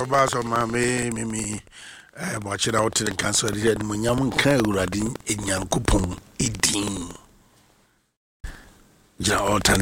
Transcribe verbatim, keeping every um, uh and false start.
ba so ma me me me eh bo chira o tin kan so de mo nyam kan urade enyankopon edin ja o